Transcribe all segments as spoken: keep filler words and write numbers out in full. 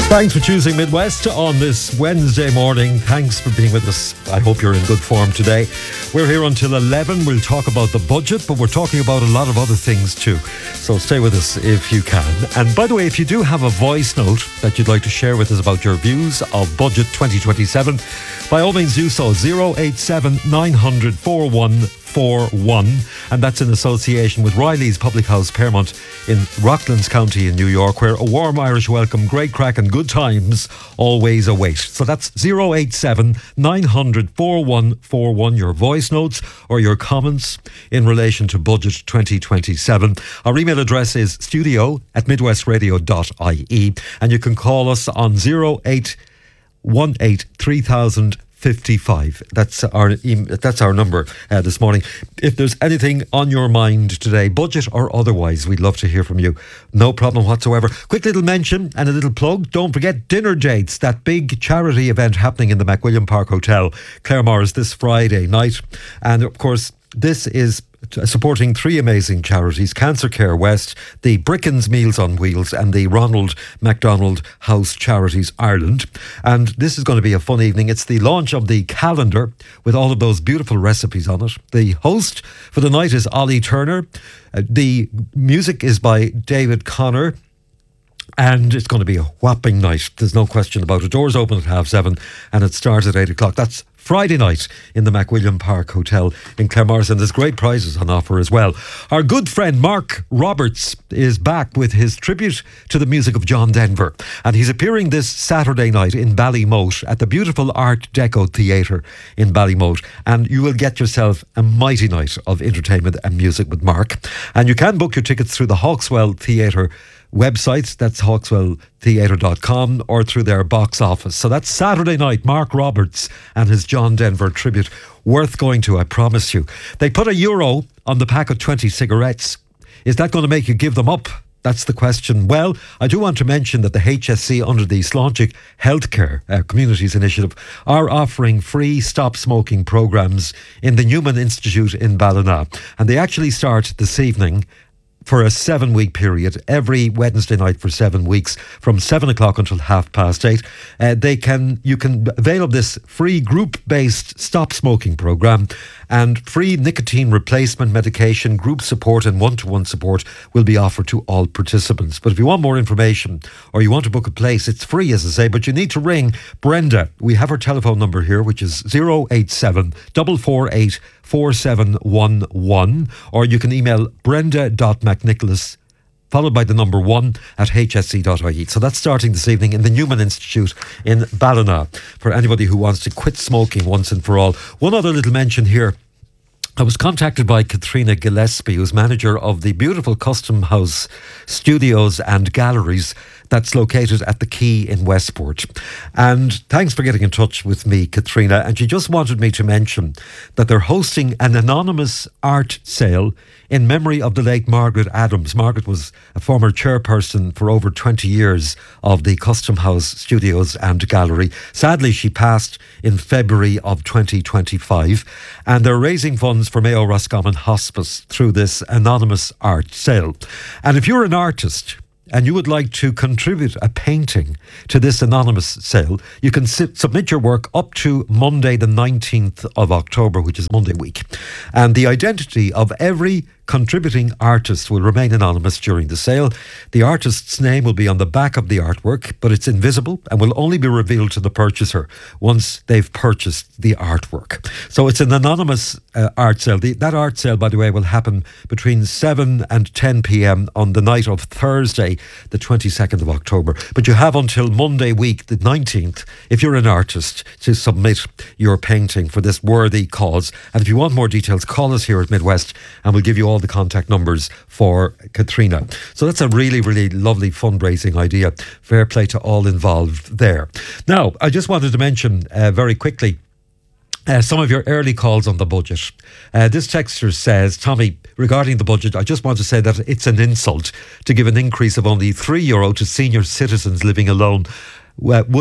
Thanks for choosing Midwest on this Wednesday morning. Thanks for being with us. I hope you're in good form today. We're here until eleven. We'll talk about the budget, but we're talking about a lot of other things too. So stay with us if you can. And by the way, if you do have a voice note that you'd like to share with us about your views of Budget twenty twenty-seven, by all means do so. zero eight seven nine hundred forty-one forty-one, and that's in association with Riley's Public House, Paramount in Rocklands County in New York, where a warm Irish welcome, great crack and good times always await. So that's zero eight seven nine hundred forty-one forty-one, your voice notes or your comments in relation to Budget twenty twenty-seven. Our email address is studio at midwestradio dot I E, and you can call us on zero eight one eight three thousand fifty-five. That's our that's our number uh, this morning. If there's anything on your mind today, budget or otherwise, we'd love to hear from you. No problem whatsoever. Quick little mention and a little plug. Don't forget Dinner Dates, that big charity event happening in the McWilliam Park Hotel, Claremorris, this Friday night. And of course, this is supporting three amazing charities: Cancer Care West, the Brickens Meals on Wheels, and the Ronald McDonald House Charities Ireland. And this is going to be a fun evening. It's the launch of the calendar with all of those beautiful recipes on it. The host for the night is Ollie Turner. Uh, the music is by David Connor. And it's going to be a whopping night. There's no question about it. Doors open at half seven and it starts at eight o'clock. That's Friday night in the McWilliam Park Hotel in Claremorris, and there's great prizes on offer as well. Our good friend Mark Roberts is back with his tribute to the music of John Denver, and he's appearing this Saturday night in Ballymote at the beautiful Art Deco Theatre in Ballymote, and you will get yourself a mighty night of entertainment and music with Mark. And you can book your tickets through the Hawkswell Theatre website, that's hawkswell theatre dot com, or through their box office. So that's Saturday night, Mark Roberts and his John Denver tribute. Worth going to, I promise you. They put a euro on the pack of twenty cigarettes. Is that going to make you give them up? That's the question. Well, I do want to mention that the H S C, under the Sláinte Healthcare uh, Communities Initiative, are offering free stop smoking programmes in the Newman Institute in Ballina. And they actually start this evening for a seven-week period, every Wednesday night for seven weeks, from seven o'clock until half past eight. Uh, they can you can avail of this free group-based stop smoking program, and free nicotine replacement medication, group support and one-to-one support will be offered to all participants. But if you want more information or you want to book a place, it's free, as I say, but you need to ring Brenda. We have her telephone number here, which is zero eight seven four four eight four seven one one, or you can email brenda dot mcnicholas followed by the number one at h s c dot I E. So that's starting this evening in the Newman Institute in Ballina for anybody who wants to quit smoking once and for all. One other little mention here. I was contacted by Katrina Gillespie, who's manager of the beautiful Custom House Studios and Galleries that's located at the Quay in Westport. And thanks for getting in touch with me, Katrina. And she just wanted me to mention that they're hosting an anonymous art sale in memory of the late Margaret Adams. Margaret was a former chairperson for over twenty years of the Custom House Studios and Gallery. Sadly, she passed in February of twenty twenty-five. And they're raising funds for Mayo Roscommon Hospice through this anonymous art sale. And if you're an artist and you would like to contribute a painting to this anonymous sale, you can sit, submit your work up to Monday the nineteenth of October, which is Monday week. And the identity of every contributing artist will remain anonymous during the sale. The artist's name will be on the back of the artwork, but it's invisible and will only be revealed to the purchaser once they've purchased the artwork. So it's an anonymous uh, art sale. The, that art sale, by the way, will happen between seven and ten p.m. on the night of Thursday, the twenty-second of October. But you have until Monday week, the nineteenth, if you're an artist, to submit your painting for this worthy cause. And if you want more details, call us here at Midwest and we'll give you all the contact numbers for Katrina. So that's a really, really lovely fundraising idea. Fair play to all involved there. Now, I just wanted to mention uh, very quickly Uh, some of your early calls on the budget. Uh, this texter says, Tommy, regarding the budget, I just want to say that it's an insult to give an increase of only three euro to senior citizens living alone. Uh, would get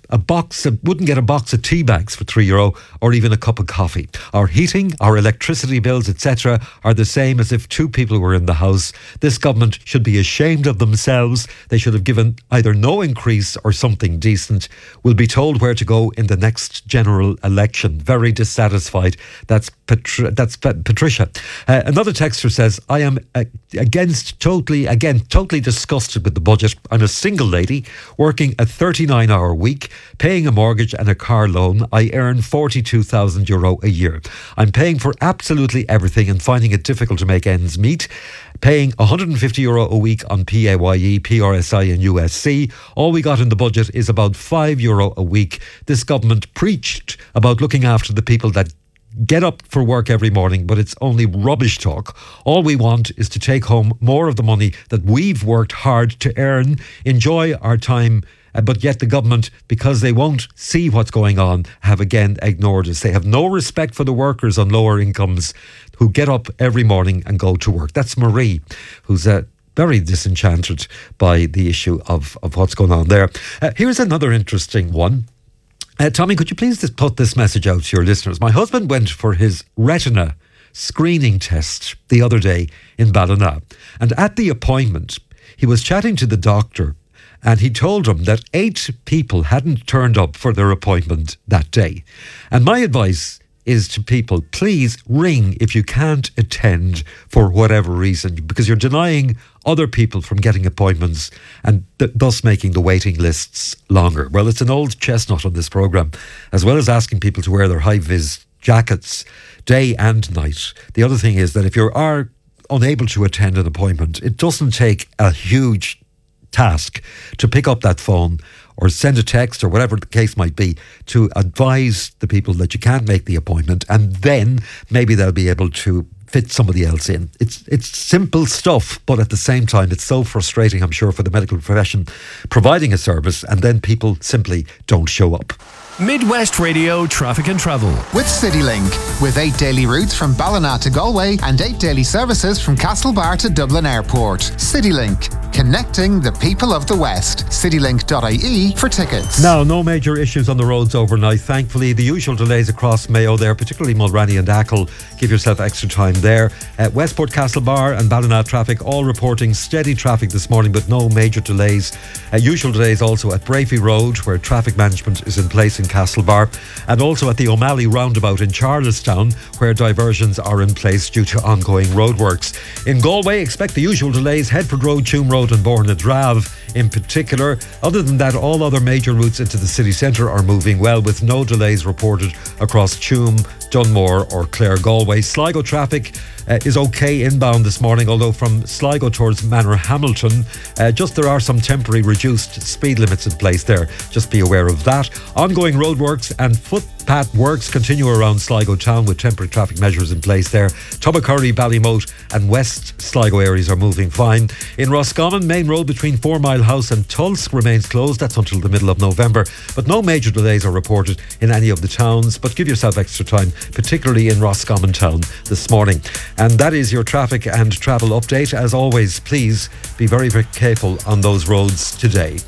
a box of, wouldn't get a box of tea bags for three euro or even a cup of coffee. Our heating, our electricity bills, et cetera are the same as if two people were in the house. This government should be ashamed of themselves. They should have given either no increase or something decent. We'll be told where to go in the next general election. Very dissatisfied. That's Patri- that's Pat- Patricia. Uh, another texter says, I am uh, against totally, again, totally disgusted with the budget. I'm a single lady working a thirty-nine hour week, paying a mortgage and a car loan. I earn forty-two thousand euro a year. I'm paying for absolutely everything and finding it difficult to make ends meet. Paying one hundred fifty euro a week on P A Y E, P R S I and U S C. All we got in the budget is about five euro a week. This government preached about looking after the people that get up for work every morning, but it's only rubbish talk. All we want is to take home more of the money that we've worked hard to earn, enjoy our time, uh, but yet the government, because they won't see what's going on, have again ignored us. They have no respect for the workers on lower incomes who get up every morning and go to work. That's Marie, who's uh, very disenchanted by the issue of, of what's going on there. Uh, here's another interesting one. Uh, Tommy, could you please just put this message out to your listeners? My husband went for his retina screening test the other day in Ballina. And at the appointment, he was chatting to the doctor and he told him that eight people hadn't turned up for their appointment that day. And my advice is to people, please ring if you can't attend for whatever reason, because you're denying other people from getting appointments and th- thus making the waiting lists longer. Well, it's an old chestnut on this programme, as well as asking people to wear their high-vis jackets day and night. The other thing is that if you are unable to attend an appointment, it doesn't take a huge task to pick up that phone or send a text or whatever the case might be to advise the people that you can't make the appointment, and then maybe they'll be able to fit somebody else in. It's it's simple stuff, but at the same time it's so frustrating, I'm sure, for the medical profession providing a service, and then people simply don't show up. Midwest Radio Traffic and Travel with CityLink, with eight daily routes from Ballina to Galway and eight daily services from Castlebar to Dublin Airport. CityLink, connecting the people of the West. citylink dot I E for tickets. Now, no major issues on the roads overnight. Thankfully, the usual delays across Mayo there, particularly Mulranny and Achill. Give yourself extra time there. Uh, Westport, Castlebar and Ballina traffic all reporting steady traffic this morning, but no major delays. Uh, usual delays also at Brafey Road, where traffic management is in place in Castlebar, and also at the O'Malley roundabout in Charlestown, where diversions are in place due to ongoing roadworks. In Galway, expect the usual delays, Headford Road, Tuam Road and Bornadrav in particular. Other than that, all other major routes into the city centre are moving well, with no delays reported across Tuam, Dunmore or Clare Galway. Sligo traffic uh, is okay inbound this morning, although from Sligo towards Manor Hamilton, uh, just there are some temporary reduced speed limits in place there. Just be aware of that. Ongoing roadworks and footpath works continue around Sligo town, with temporary traffic measures in place there. Tubbercurry, Ballymote and West Sligo areas are moving fine. In Roscommon, main road between Four Mile House and Tulsk remains closed. That's until the middle of November, but no major delays are reported in any of the towns. But give yourself extra time, particularly in Roscommon town this morning. And that is your traffic and travel update. As always, please be very, very careful on those roads today.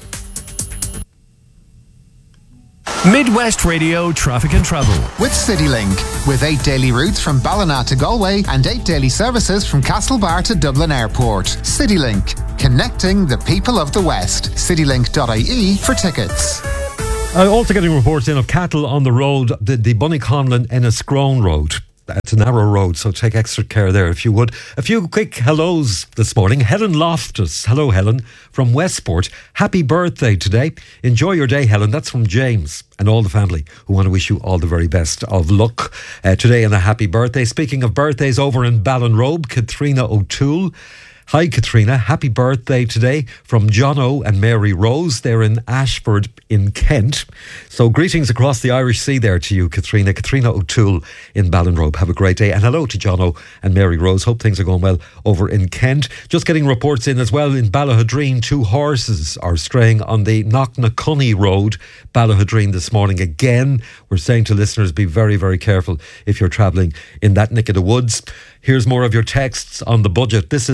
Midwest Radio Traffic and Travel with CityLink, with eight daily routes from Ballina to Galway and eight daily services from Castlebar to Dublin Airport. CityLink, connecting the people of the West. citylink dot I E for tickets. Uh, also getting reports in of cattle on the road, the, the Bunnyconlon Enniscrone Road. It's a narrow road, so take extra care there if you would. A few quick hellos this morning. Helen Loftus. Hello, Helen, from Westport. Happy birthday today. Enjoy your day, Helen. That's from James and all the family, who want to wish you all the very best of luck uh, today and a happy birthday. Speaking of birthdays, over in Ballinrobe, Katrina O'Toole. Hi, Katrina. Happy birthday today from Jono and Mary Rose. They're in Ashford in Kent. So greetings across the Irish Sea there to you, Katrina. Katrina O'Toole in Ballinrobe. Have a great day. And hello to Jono and Mary Rose. Hope things are going well over in Kent. Just getting reports in as well in Ballahadreen. Two horses are straying on the Knocknaconny Road, Ballahadreen, this morning. Again, we're saying to listeners, be very, very careful if you're travelling in that neck of the woods. Here's more of your texts on the budget. This is a disaster.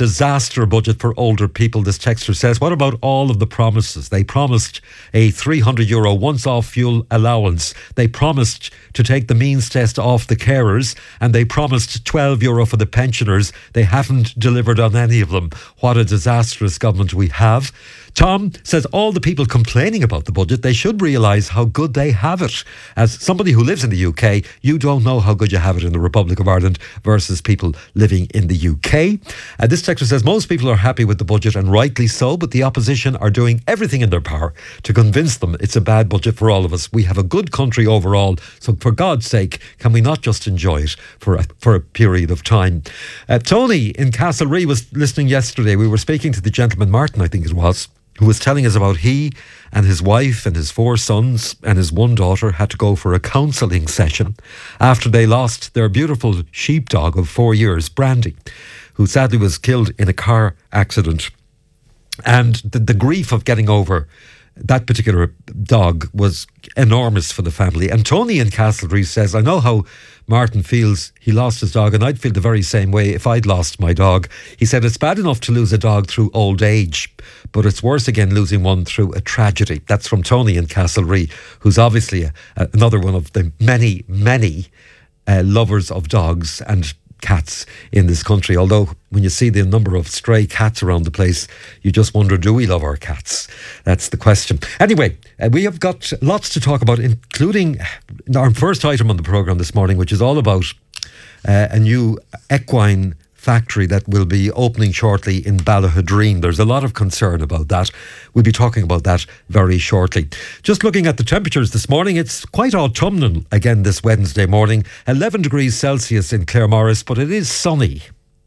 disaster budget for older people, this texter says. What about all of the promises? They promised a three hundred euro once-off fuel allowance. They promised to take the means test off the carers, and they promised twelve euro for the pensioners. They haven't delivered on any of them. What a disastrous government we have. Tom says all the people complaining about the budget, they should realise how good they have it. As somebody who lives in the U K, you don't know how good you have it in the Republic of Ireland versus people living in the U K. Uh, this texter says most people are happy with the budget, and rightly so, but the opposition are doing everything in their power to convince them it's a bad budget for all of us. We have a good country overall, so for God's sake, can we not just enjoy it for a, for a period of time? Uh, Tony in Castlerea was listening yesterday. We were speaking to the gentleman, Martin, I think it was, who was telling us about he and his wife and his four sons and his one daughter had to go for a counselling session after they lost their beautiful sheepdog of four years, Brandy, who sadly was killed in a car accident. And the, the grief of getting over that particular dog was enormous for the family. And Tony in Castlerea says, I know how Martin feels. He lost his dog, and I'd feel the very same way if I'd lost my dog. He said it's bad enough to lose a dog through old age, but it's worse again losing one through a tragedy. That's from Tony in Castlerea, who's obviously a, a, another one of the many, many uh, lovers of dogs and cats in this country. Although when you see the number of stray cats around the place, you just wonder, do we love our cats? That's the question. Anyway, uh, we have got lots to talk about, including our first item on the programme this morning, which is all about uh, a new equine factory that will be opening shortly in Ballahadreen. There's a lot of concern about that. We'll be talking about that very shortly. Just looking at the temperatures this morning, it's quite autumnal again this Wednesday morning. eleven degrees Celsius in Claremorris, but it is sunny.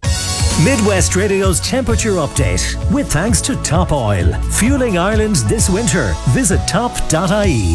Midwest Radio's temperature update with thanks to Top Oil. Fueling Ireland this winter. Visit top dot I E.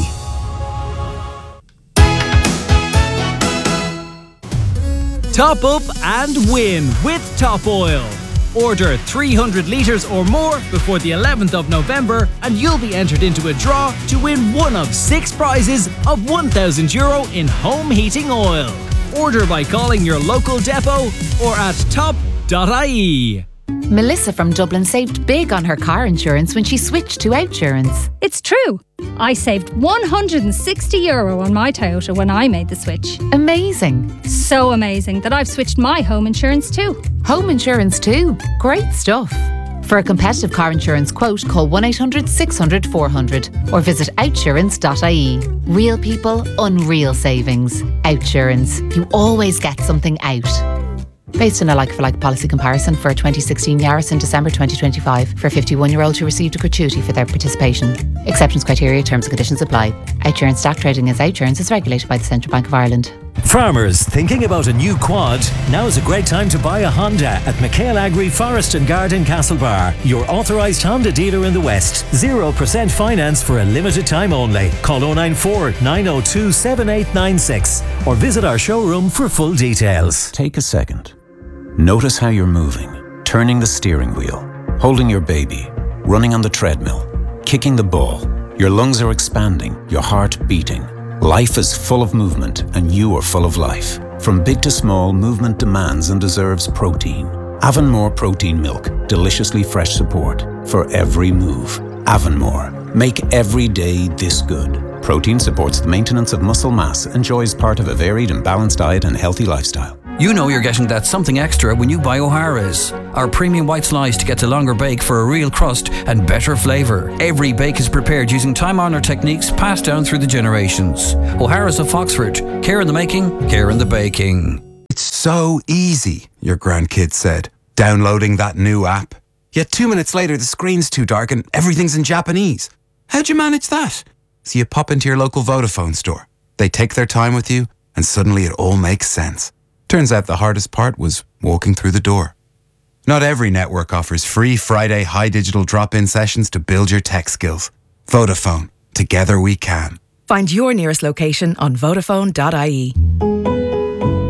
Top up and win with Top Oil. Order three hundred litres or more before the eleventh of November and you'll be entered into a draw to win one of six prizes of one thousand euro in home heating oil. Order by calling your local depot or at top dot I E. Melissa from Dublin saved big on her car insurance when she switched to Outsurance. It's true. I saved one hundred sixty euro on my Toyota when I made the switch. Amazing. So amazing that I've switched my home insurance too. Home insurance too. Great stuff. For a competitive car insurance quote, call one eight hundred six hundred four hundred or visit outsurance dot I E. Real people, unreal savings. Outsurance. You always get something out. Based on a like-for-like policy comparison for a twenty sixteen Yaris in December twenty twenty-five for fifty-one-year-olds who received a gratuity for their participation. Acceptance criteria, terms and conditions apply. Outsurance stock trading as Outsurance is regulated by the Central Bank of Ireland. Farmers thinking about a new quad? Now is a great time to buy a Honda at McHale Agri Forest and Garden Castlebar, your authorised Honda dealer in the West. zero percent finance for a limited time only. Call oh nine four, nine oh two, seven eight nine six or visit our showroom for full details. Take a second. Notice how you're moving, turning the steering wheel, holding your baby, running on the treadmill, kicking the ball. Your lungs are expanding, your heart beating. Life is full of movement and you are full of life. From big to small, movement demands and deserves protein. Avonmore Protein Milk, deliciously fresh support for every move. Avonmore, make every day this good. Protein supports the maintenance of muscle mass and joy is part of a varied and balanced diet and healthy lifestyle. You know you're getting that something extra when you buy O'Hara's. Our premium white slice gets a longer bake for a real crust and better flavour. Every bake is prepared using time-honoured techniques passed down through the generations. O'Hara's of Foxford. Care in the making, care in the baking. It's so easy, your grandkids said, downloading that new app. Yet two minutes later, the screen's too dark and everything's in Japanese. How'd you manage that? So you pop into your local Vodafone store. They take their time with you and suddenly it all makes sense. Turns out the hardest part was walking through the door. Not every network offers free Friday high digital drop-in sessions to build your tech skills. Vodafone. Together we can. Find your nearest location on vodafone dot I E.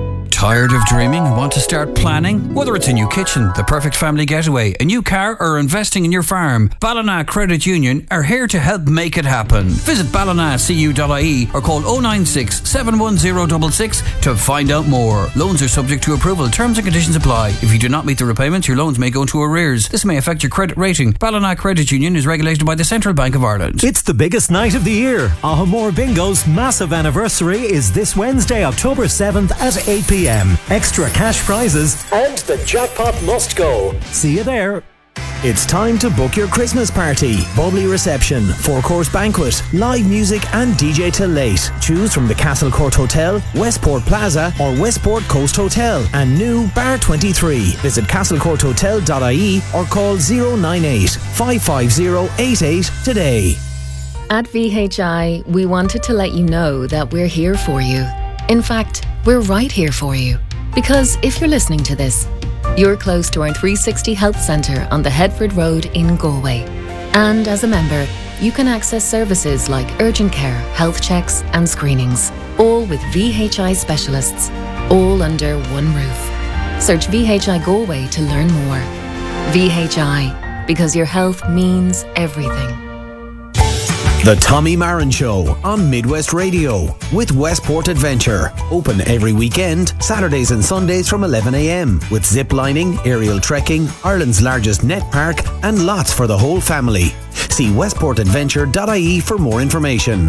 Tired of dreaming and want to start planning? Whether it's a new kitchen, the perfect family getaway, a new car, or investing in your farm, Ballina Credit Union are here to help make it happen. Visit ballina c u dot i e or call oh nine six, seven one zero six six to find out more. Loans are subject to approval. Terms and conditions apply. If you do not meet the repayments, your loans may go into arrears. This may affect your credit rating. Ballina Credit Union is regulated by the Central Bank of Ireland. It's the biggest night of the year. Ahamore Bingo's massive anniversary is this Wednesday, October seventh at eight p.m. Extra cash prizes and the jackpot must go. See you there. It's time to book your Christmas party. Bubbly reception, four-course banquet, live music and D J till late. Choose from the Castle Court Hotel, Westport Plaza or Westport Coast Hotel and new Bar twenty-three. Visit castle court hotel dot i e or call oh nine eight, five five oh, eight eight today. At V H I, we wanted to let you know that we're here for you. In fact, we're right here for you. Because if you're listening to this, you're close to our three sixty Health Centre on the Headford Road in Galway. And as a member, you can access services like urgent care, health checks and screenings, all with V H I specialists, all under one roof. Search V H I Galway to learn more. V H I, because your health means everything. The Tommy Marin Show on Midwest Radio with Westport Adventure. Open every weekend, Saturdays and Sundays from eleven a.m. with zip lining, aerial trekking, Ireland's largest net park and lots for the whole family. See westport adventure dot i e for more information.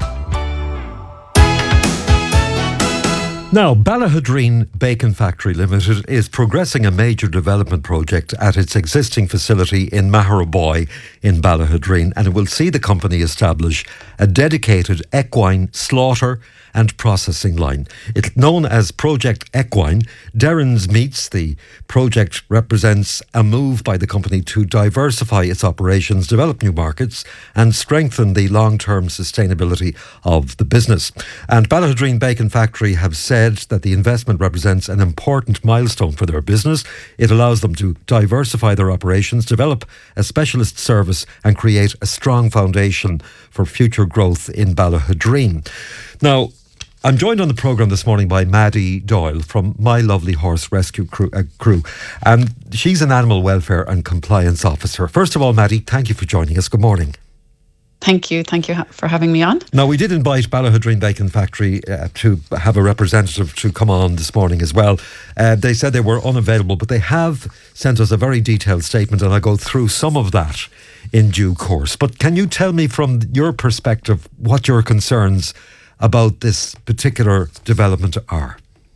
Now, Ballahadreen Bacon Factory Limited is progressing a major development project at its existing facility in Maharaboy in Ballahadreen, and it will see the company establish a dedicated equine slaughter and processing line. It's known as Project Equine. Derrins Meats, the project, represents a move by the company to diversify its operations, develop new markets and strengthen the long-term sustainability of the business. And Ballahadreen Bacon Factory have said that the investment represents an important milestone for their business. It allows them to diversify their operations, develop a specialist service and create a strong foundation for future growth in Ballahadreen. Now, I'm joined on the programme this morning by Maddie Doyle from My Lovely Horse Rescue Crew, uh, crew, and she's an Animal Welfare and Compliance Officer. First of all, Maddie, thank you for joining us. Good morning. Thank you. Thank you ha- for having me on. Now, we did invite Ballahadreen Bacon Factory uh, to have a representative to come on this morning as well. Uh, they said they were unavailable, but they have sent us a very detailed statement, and I'll go through some of that in due course. But can you tell me from your perspective what your concerns about this particular development are?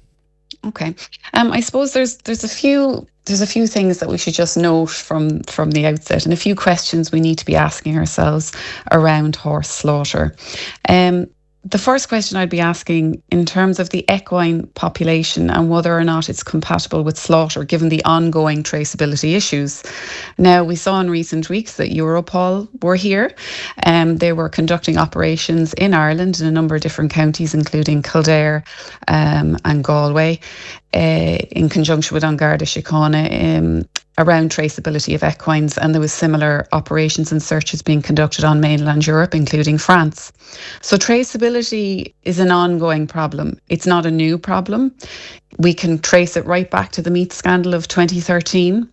Okay, um, I suppose there's there's a few there's a few things that we should just note from from the outset, and a few questions we need to be asking ourselves around horse slaughter. Um, the first question I'd be asking in terms of the equine population and whether or not it's compatible with slaughter, given the ongoing traceability issues. Now, we saw in recent weeks that Europol were here. Um, they were conducting operations in Ireland in a number of different counties, including Kildare um, and Galway, uh, in conjunction with An Garda Síochána, um, around traceability of equines, and there was similar operations and searches being conducted on mainland Europe, including France. So traceability is an ongoing problem. It's not a new problem. We can trace it right back to the meat scandal of twenty thirteen.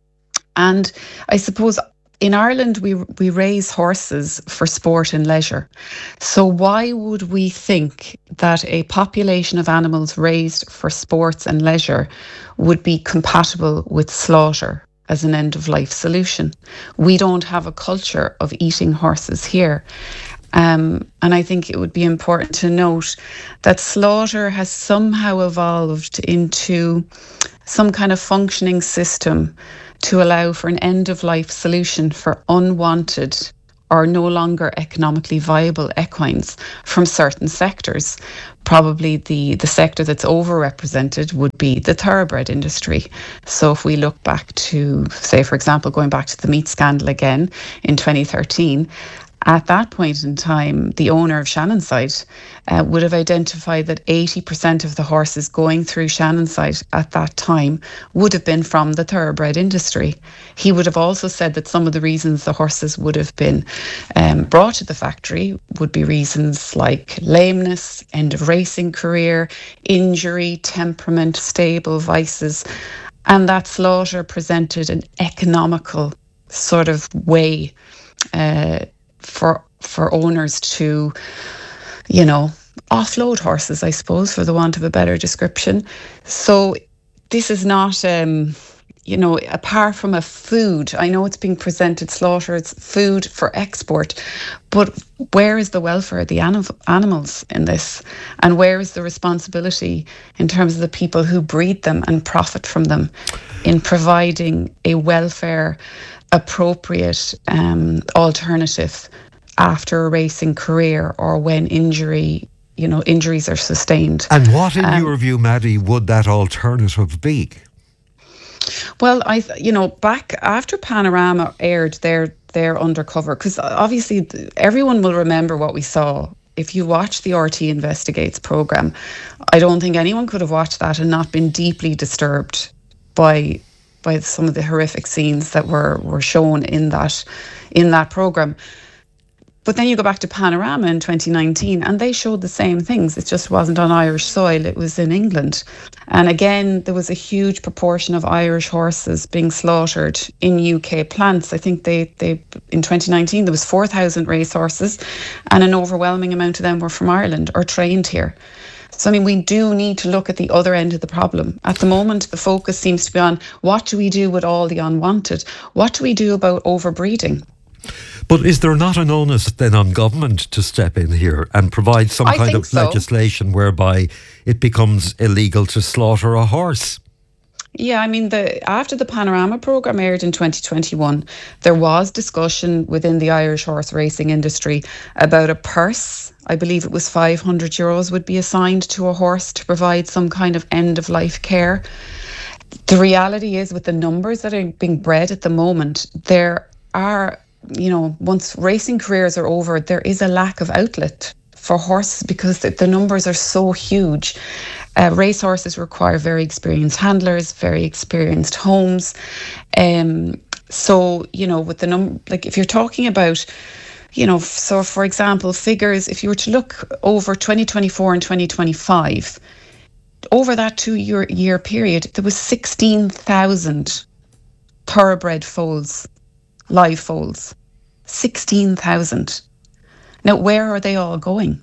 And I suppose in Ireland, we we raise horses for sport and leisure. So why would we think that a population of animals raised for sports and leisure would be compatible with slaughter as an end-of-life solution? We don't have a culture of eating horses here. Um, and I think it would be important to note that slaughter has somehow evolved into some kind of functioning system to allow for an end-of-life solution for unwanted or no longer economically viable equines from certain sectors. Probably the, the sector that's overrepresented would be the thoroughbred industry. So if we look back to, say, for example, going back to the meat scandal again in twenty thirteen, at that point in time, the owner of Shannonside uh, would have identified that eighty percent of the horses going through Shannonside at that time would have been from the thoroughbred industry. He would have also said that some of the reasons the horses would have been um, brought to the factory would be reasons like lameness, end of racing career, injury, temperament, stable vices, and that slaughter presented an economical sort of way uh, for for owners to, you know, offload horses, I suppose, for the want of a better description. So this is not, um, you know, apart from a food, I know it's being presented slaughter, it's food for export, but where is the welfare of the anim- animals in this? And where is the responsibility in terms of the people who breed them and profit from them in providing a welfare appropriate um, alternative after a racing career or when injury, you know, injuries are sustained? And what, in um, your view, Maddie, would that alternative be? Well, I, you know, back after Panorama aired their their undercover, because obviously everyone will remember what we saw. If you watch the R T E Investigates programme, I don't think anyone could have watched that and not been deeply disturbed by by some of the horrific scenes that were were shown in that in that programme. But then you go back to Panorama in twenty nineteen and they showed the same things. It just wasn't on Irish soil, it was in England. And again, there was a huge proportion of Irish horses being slaughtered in U K plants. I think they, they in twenty nineteen there was four thousand racehorses and an overwhelming amount of them were from Ireland or trained here. So, I mean, we do need to look at the other end of the problem. At the moment, the focus seems to be on what do we do with all the unwanted? What do we do about overbreeding? But is there not an onus then on government to step in here and provide some I kind think of so. legislation whereby it becomes illegal to slaughter a horse? Yeah, I mean, the after the Panorama programme aired in twenty twenty-one, there was discussion within the Irish horse racing industry about a purse. I believe it was five hundred euros would be assigned to a horse to provide some kind of end-of-life care. The reality is, with the numbers that are being bred at the moment, there are, you know, once racing careers are over, there is a lack of outlet for horses because the, the numbers are so huge. Uh, racehorses require very experienced handlers, very experienced homes. Um, so, you know, with the number, like if you're talking about, you know, so for example, figures, if you were to look over twenty twenty-four and twenty twenty-five, over that two year, year period, there was sixteen thousand thoroughbred foals, live foals. sixteen thousand. Now, where are they all going?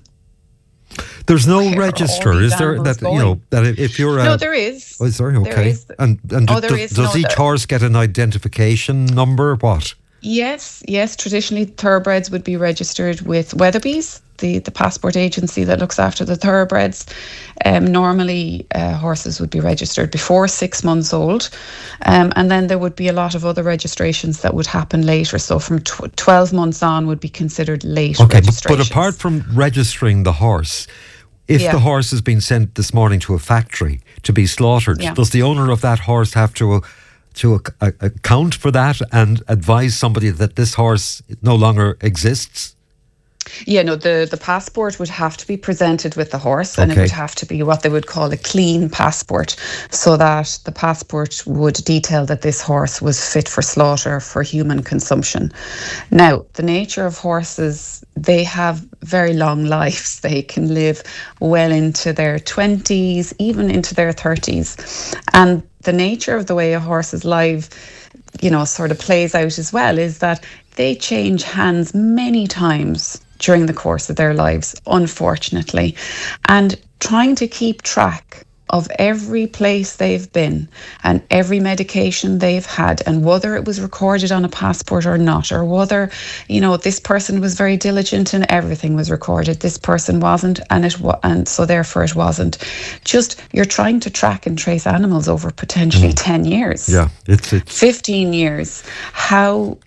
There's no Where register, are all is these there? animals That you know going? that if you're a, No, there is. Oh, is there? There Okay. is. And and Oh, do- there does, is. does No, each there- horse get an identification number? What? Yes, yes. Traditionally, thoroughbreds would be registered with Weatherby's, the, the passport agency that looks after the thoroughbreds. Um, normally, uh, horses would be registered before six months old. Um, and then there would be a lot of other registrations that would happen later. So from tw- twelve months on would be considered late Okay, but, registration. but apart from registering the horse, if Yeah. the horse has been sent this morning to a factory to be slaughtered, Yeah. does the owner of that horse have to uh, to ac- uh, account for that and advise somebody that this horse no longer exists? Yeah, no, the, the passport would have to be presented with the horse and it Okay. would have to be what they would call a clean passport, so that the passport would detail that this horse was fit for slaughter for human consumption. Now, the nature of horses, they have very long lives. They can live well into their twenties, even into their thirties. And the nature of the way a horse's life, you know, sort of plays out as well is that they change hands many times during the course of their lives, unfortunately. And trying to keep track of every place they've been and every medication they've had and whether it was recorded on a passport or not, or whether, you know, this person was very diligent and everything was recorded, this person wasn't, and it wa- and so therefore it wasn't. Just, you're trying to track and trace animals over potentially ten years. Yeah, it's it's fifteen years. How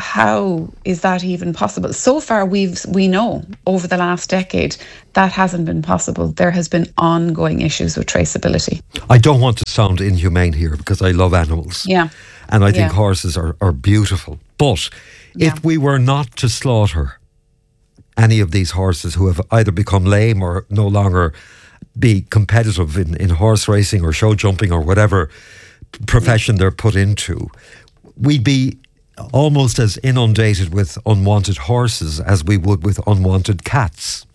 how is that even possible? So far, we've we know over the last decade that hasn't been possible. There has been ongoing issues with traceability. I don't want to sound inhumane here because I love animals. Yeah. And I think Yeah. horses are, are beautiful. But Yeah. if we were not to slaughter any of these horses who have either become lame or no longer be competitive in, in horse racing or show jumping or whatever profession they're put into, we'd be almost as inundated with unwanted horses as we would with unwanted cats.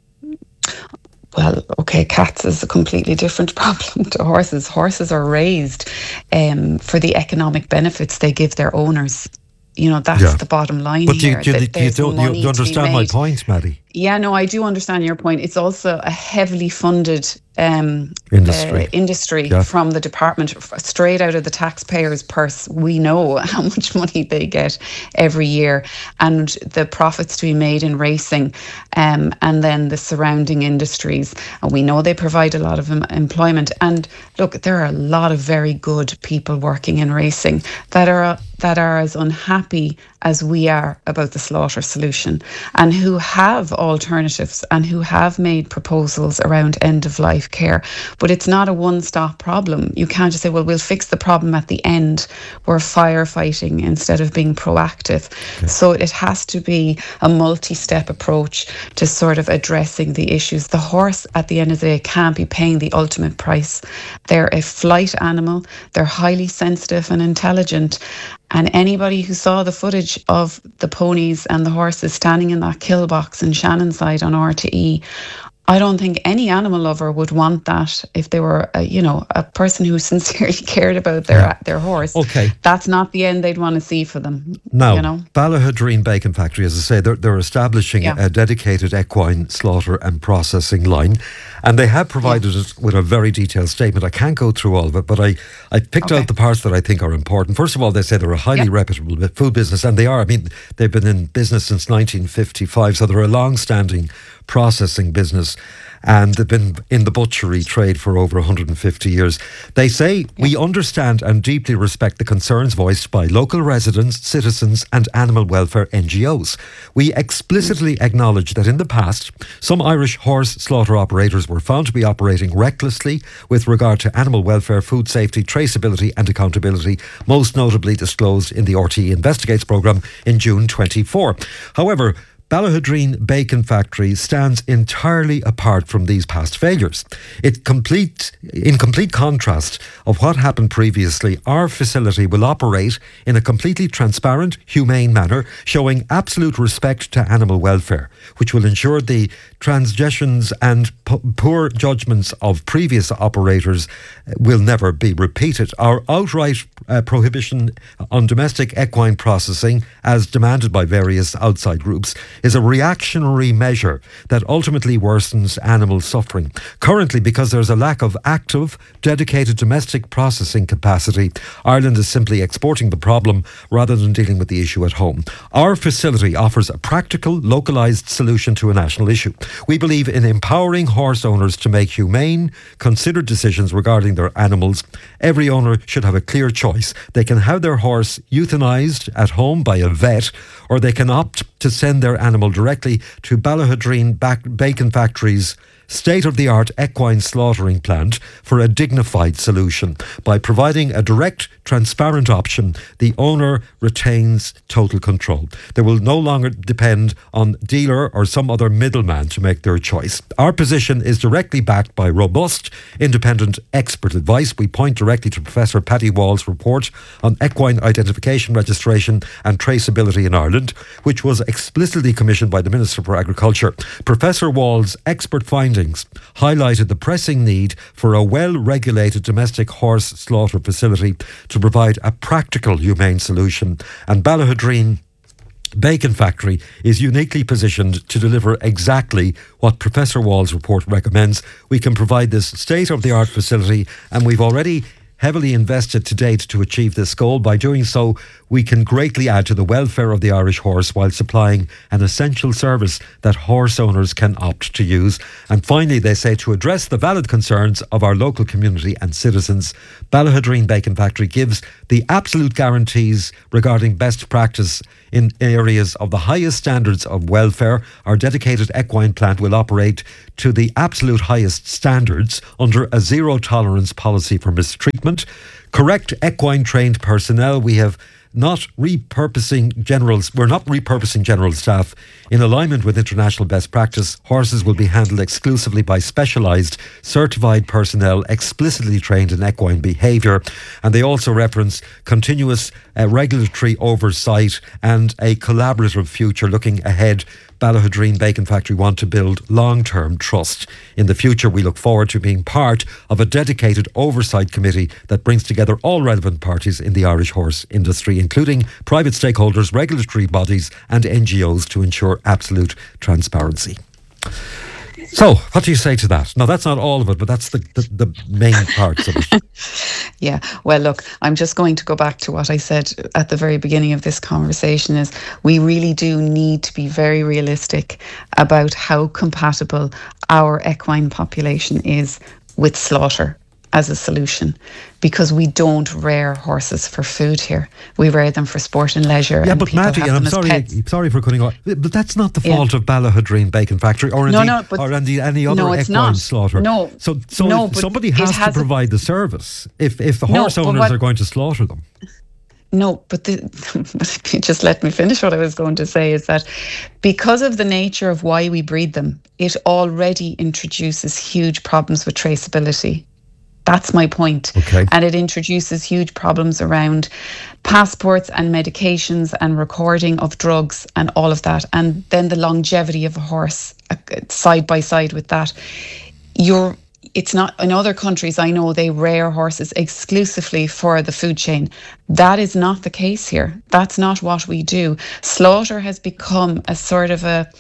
Well, okay, cats is a completely different problem to horses. Horses are raised um, for the economic benefits they give their owners. You know, that's Yeah. the bottom line But you, here. you, that you, there's don't, money you to be understand my made. point, Maddie? Yeah, no, I do understand your point. It's also a heavily funded um, Industry. uh, industry Yeah. from the department, f- straight out of the taxpayers' purse. We know how much money they get every year, and the profits to be made in racing, um, and then the surrounding industries. And we know they provide a lot of em- employment. And look, there are a lot of very good people working in racing that are that are as unhappy as we are about the slaughter solution, and who have alternatives and who have made proposals around end of life care. But it's not a one-stop problem. You can't just say, well, we'll fix the problem at the end. We're firefighting instead of being proactive. Okay. So it has to be a multi-step approach to sort of addressing the issues. The horse, at the end of the day, can't be paying the ultimate price. They're a flight animal. They're highly sensitive and intelligent. And anybody who saw the footage of the ponies and the horses standing in that kill box in Shannonside on R T E, I don't think any animal lover would want that if they were, a, you know, a person who sincerely cared about their Yeah. their horse. Okay. That's not the end they'd want to see for them. Now, you know? Ballahadreen Bacon Factory, as I say, they're, they're establishing Yeah. a dedicated equine slaughter and processing line, and they have provided us with a very detailed statement. I can't go through all of it, but I, I picked Okay. out the parts that I think are important. First of all, they say they're a highly Yeah. reputable bi- food business, and they are. I mean, they've been in business since nineteen fifty-five, so they're a long-standing processing business, and they've been in the butchery trade for over one hundred fifty years. They say, we understand and deeply respect the concerns voiced by local residents, citizens and animal welfare N G Os. We explicitly acknowledge that in the past, some Irish horse slaughter operators were found to be operating recklessly with regard to animal welfare, food safety, traceability and accountability, most notably disclosed in the R T E Investigates programme in June twenty-four. However, Ballahadreen Bacon Factory stands entirely apart from these past failures. It complete, in complete contrast of what happened previously, our facility will operate in a completely transparent, humane manner, showing absolute respect to animal welfare, which will ensure the transgressions and p- poor judgments of previous operators will never be repeated. Our outright uh, prohibition on domestic equine processing, as demanded by various outside groups, is a reactionary measure that ultimately worsens animal suffering. Currently, because there's a lack of active, dedicated domestic processing capacity, Ireland is simply exporting the problem rather than dealing with the issue at home. Our facility offers a practical, localised solution to a national issue. We believe in empowering horse owners to make humane, considered decisions regarding their animals. Every owner should have a clear choice. They can have their horse euthanised at home by a vet, or they can opt to send their animal directly to Ballahadreen Bacon Factory's state-of-the-art equine slaughtering plant for a dignified solution. By providing a direct, transparent option, the owner retains total control. They will no longer depend on dealer or some other middleman to make their choice. Our position is directly backed by robust, independent expert advice. We point directly to Professor Paddy Wall's report on equine identification, registration and traceability in Ireland, which was explicitly commissioned by the Minister for Agriculture. Professor Wall's expert findings highlighted the pressing need for a well-regulated domestic horse slaughter facility to provide a practical, humane solution, and Ballahadreen Bacon Factory is uniquely positioned to deliver exactly what Professor Wall's report recommends. We can provide this state-of-the-art facility, and we've already heavily invested to date to achieve this goal. By doing so, we can greatly add to the welfare of the Irish horse while supplying an essential service that horse owners can opt to use. And finally, they say, to address the valid concerns of our local community and citizens, Ballahadreen Bacon Factory gives the absolute guarantees regarding best practice in areas of the highest standards of welfare. Our dedicated equine plant will operate to the absolute highest standards under a zero tolerance policy for mistreatment. Correct equine trained personnel. We have not repurposing generals. We're not repurposing general staff. In alignment with international best practice, horses will be handled exclusively by specialised, certified personnel explicitly trained in equine behaviour. And they also reference continuous uh, regulatory oversight and a collaborative future looking ahead. Ballahadreen Bacon Factory want to build long-term trust. In the future, we look forward to being part of a dedicated oversight committee that brings together all relevant parties in the Irish horse industry, including private stakeholders, regulatory bodies and N G Os, to ensure absolute transparency. So, what do you say to that? No, that's not all of it, but that's the, the, the main parts of it. Yeah, well, look, I'm just going to go back to what I said at the very beginning of this conversation is we really do need to be very realistic about how compatible our equine population is with slaughter as a solution, because we don't rear horses for food here. We rear them for sport and leisure. Yeah, and but Matty, and I'm sorry, I'm sorry for cutting off, but that's not the fault yeah. of Ballahadreen Bacon Factory or indeed, no, no, or indeed any other no, equine not. slaughter. No, so so no, somebody has, has to provide a, the service if if the horse no, owners what, are going to slaughter them. No, but, the, but just let me finish what I was going to say is that because of the nature of why we breed them, it already introduces huge problems with traceability. That's my point. Okay. And it introduces huge problems around passports and medications and recording of drugs and all of that. And then the longevity of a horse uh, side by side with that. You're, it's not, in other countries, I know they rear horses exclusively for the food chain. That is not the case here. That's not what we do. Slaughter has become a sort of a,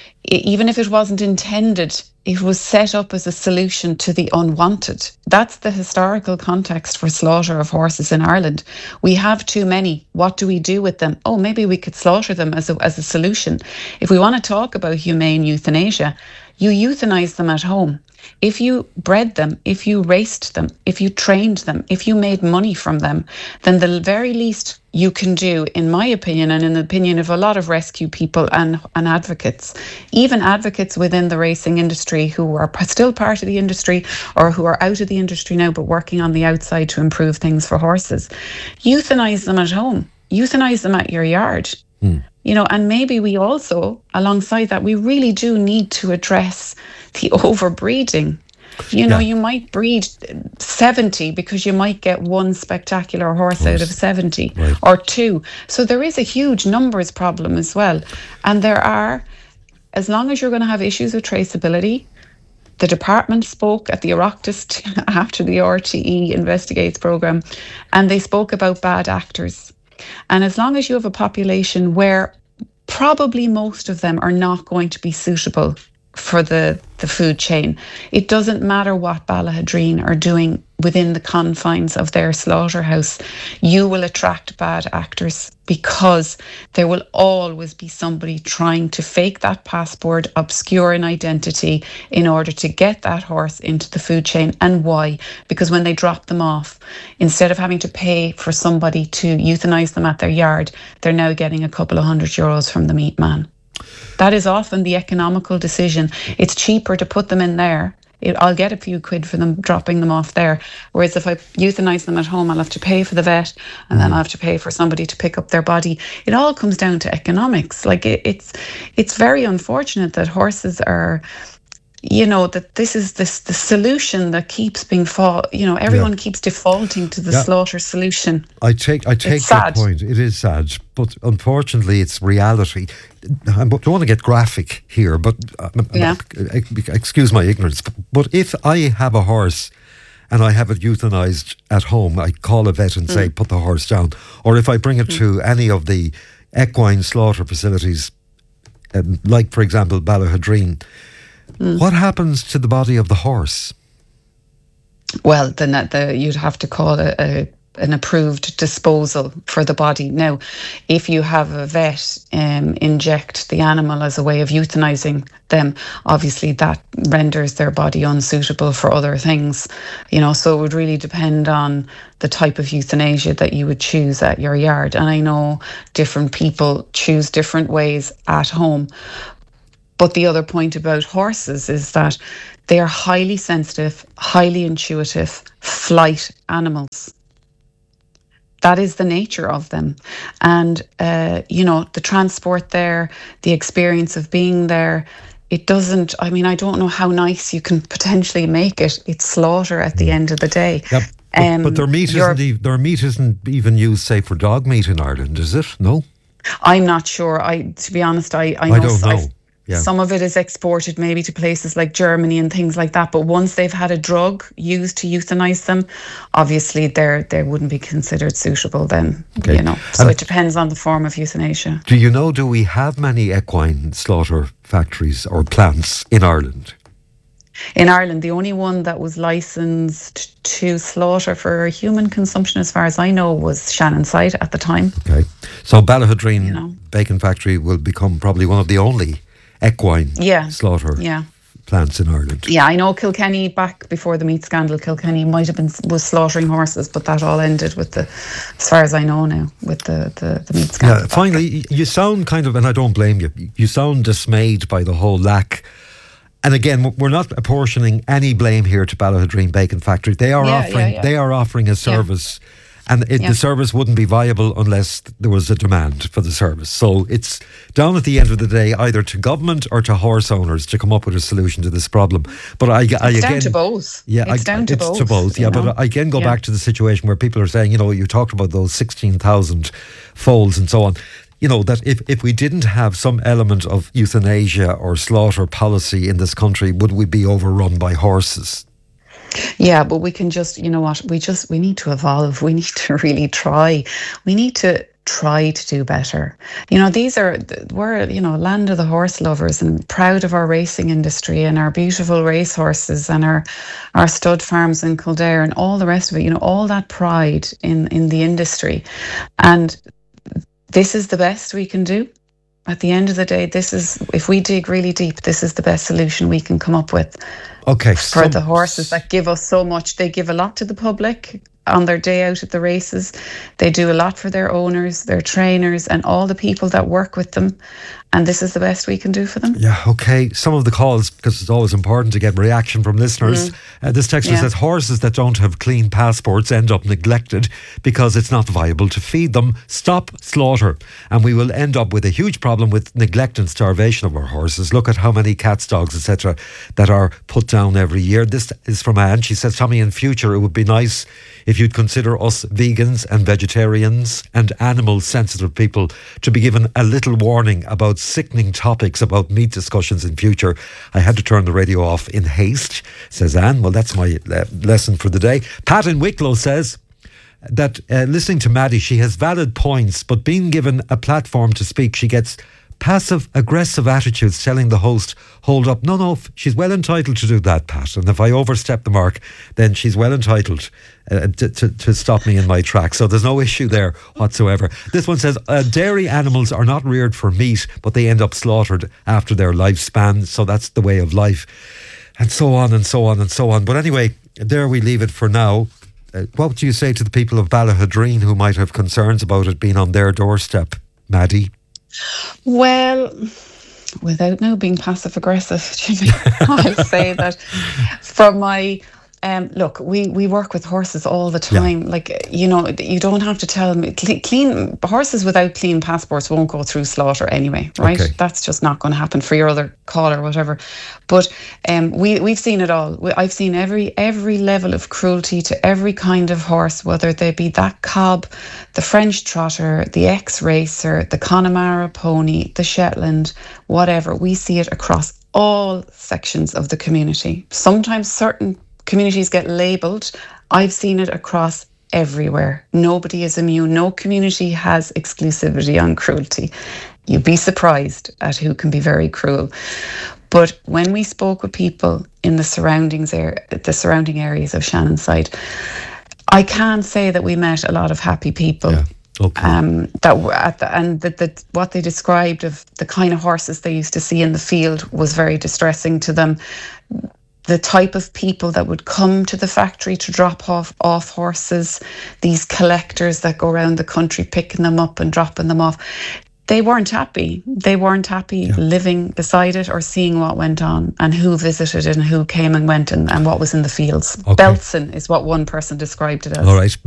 even if it wasn't intended, it was set up as a solution to the unwanted. That's the historical context for slaughter of horses in Ireland. We have too many. What do we do with them? Oh, maybe we could slaughter them as a, as a solution. If we want to talk about humane euthanasia, you euthanize them at home. If you bred them, if you raced them, if you trained them, if you made money from them, then the very least you can do, in my opinion, and in the opinion of a lot of rescue people and, and advocates, even advocates within the racing industry who are still part of the industry or who are out of the industry now but working on the outside to improve things for horses, euthanize them at home, euthanize them at your yard. Mm. You know, and maybe we also, alongside that, we really do need to address the overbreeding. You know, yeah. you might breed seventy because you might get one spectacular horse out of seventy right. or two. So there is a huge numbers problem as well. And there are, as long as you're going to have issues with traceability, the department spoke at the Oireachtas after the R T E Investigates programme, and they spoke about bad actors. And as long as you have a population where probably most of them are not going to be suitable for the, the food chain, it doesn't matter what Ballahadreen are doing within the confines of their slaughterhouse, you will attract bad actors because there will always be somebody trying to fake that passport, obscure an identity in order to get that horse into the food chain. And why? Because when they drop them off, instead of having to pay for somebody to euthanize them at their yard, they're now getting a couple of hundred euros from the meat man. That is often the economical decision. It's cheaper to put them in there. It, I'll get a few quid for them dropping them off there. Whereas if I euthanize them at home, I'll have to pay for the vet and mm. then I'll have to pay for somebody to pick up their body. It all comes down to economics. Like it, it's it's very unfortunate that horses are, you know, that this is this the solution that keeps being fought. You know, everyone yeah. keeps defaulting to the yeah. slaughter solution. I take I take your point. It is sad, but unfortunately, it's reality. I don't want to get graphic here, but uh, yeah. excuse my ignorance. But, but if I have a horse and I have it euthanized at home, I call a vet and mm. say, put the horse down. Or if I bring it mm. to any of the equine slaughter facilities, um, like, for example, Ballahadreen, mm. what happens to the body of the horse? Well, then the, you'd have to call a, a an approved disposal for the body. Now, if you have a vet um, inject the animal as a way of euthanizing them, obviously that renders their body unsuitable for other things. You know, so it would really depend on the type of euthanasia that you would choose at your yard. And I know different people choose different ways at home. But the other point about horses is that they are highly sensitive, highly intuitive flight animals. that is the nature of them. And, uh, you know, the transport there, the experience of being there, it doesn't, I mean, I don't know how nice you can potentially make it. It's slaughter at the end of the day. Yep. But, Um, but their meat you're- isn't e- their meat isn't even used, say, for dog meat in Ireland, is it? No, I'm not sure. I, to be honest, I, I, I know, don't know. I've- Yeah. Some of it is exported maybe to places like Germany and things like that. But once they've had a drug used to euthanize them, obviously they're they wouldn't be considered suitable then. Okay. You know, so And- it depends on the form of euthanasia. Do you know? Do we have many equine slaughter factories or plants in Ireland? In Ireland, the only one that was licensed to slaughter for human consumption, as far as I know, was Shannon Site at the time. Okay, so Ballahadreen Bacon Factory will become probably one of the only equine Yeah. slaughter Yeah. plants in Ireland. Yeah, I know Kilkenny, back before the meat scandal, Kilkenny might have been was slaughtering horses, but that all ended with the, as far as I know now, with the, the, the meat scandal. Yeah, finally, y- you sound kind of, and I don't blame you, you sound dismayed by the whole lack. And again, w- we're not apportioning any blame here to Ballahadreen Bacon Factory. They are Yeah, offering, yeah, yeah. they are offering a service, and it, Yeah. the service wouldn't be viable unless there was a demand for the service. So it's down at the end of the day either to government or to horse owners to come up with a solution to this problem. But I, I It's again, down to both. Yeah, It's I, down to it's both, to both. you Yeah, know? but I again go Yeah. back to the situation where people are saying, you know, you talked about those sixteen thousand foals and so on. You know, that if, if we didn't have some element of euthanasia or slaughter policy in this country, would we be overrun by horses? Yeah, but we can just, you know what, we just, we need to evolve. We need to really try. We need to try to do better. You know, these are, we're, you know, land of the horse lovers and proud of our racing industry and our beautiful race horses and our, our stud farms in Kildare and all the rest of it, you know, all that pride in, in the industry. And this is the best we can do. At the end of the day, this is, if we dig really deep, this is the best solution we can come up with. Okay. For so- the horses that give us so much. They give a lot to the public on their day out at the races. They do a lot for their owners, their trainers, and all the people that work with them. And this is the best we can do for them. Yeah, okay. Some of the calls, because it's always important to get reaction from listeners. Mm. Uh, this texter Yeah. says horses that don't have clean passports end up neglected because it's not viable to feed them. Stop slaughter. And we will end up with a huge problem with neglect and starvation of our horses. Look at how many cats, dogs, et cetera that are put down every year. This is from Anne. She says, Tommy, in future it would be nice if you'd consider us vegans and vegetarians and animal sensitive people to be given a little warning about sickening topics about meat discussions in future. I had to turn the radio off in haste, says Anne. Well, that's my uh, lesson for the day. Pat in Wicklow says that uh, listening to Maddie, she has valid points, but being given a platform to speak, she gets passive aggressive attitudes telling the host, hold up. No, no, f- she's well entitled to do that, Pat. And if I overstep the mark, then she's well entitled uh, to, to, to stop me in my tracks. So there's no issue there whatsoever. This one says, uh, dairy animals are not reared for meat, but they end up slaughtered after their lifespan. So that's the way of life. And so on and so on and so on. But anyway, there we leave it for now. Uh, what do you say to the people of Ballahadreen who might have concerns about it being on their doorstep, Maddie? Well, without now being passive aggressive, Jimmy, I'll say that from my um, look, we, we work with horses all the time. Yeah. Like, you know, you don't have to tell them. Clean, clean horses without clean passports won't go through slaughter anyway, right? Okay. That's just not going to happen for your other call or whatever. But um, we we've seen it all. We, I've seen every every level of cruelty to every kind of horse, whether they be that cob, the French trotter, the ex-racer, the Connemara pony, the Shetland, whatever. We see it across all sections of the community. Sometimes certain communities get labelled. I've seen it across everywhere. Nobody is immune. No community has exclusivity on cruelty. You'd be surprised at who can be very cruel. But when we spoke with people in the surroundings area, the surrounding areas of Shannon Site, I can say that we met a lot of happy people. Yeah. Okay. Um, that were at the, and that the, what they described of the kind of horses they used to see in the field was very distressing to them. The type of people that would come to the factory to drop off, off horses, these collectors that go around the country picking them up and dropping them off, they weren't happy. They weren't happy yeah. living beside it or seeing what went on and who visited and who came and went and, and what was in the fields. Okay. Belson is what one person described it as. All right.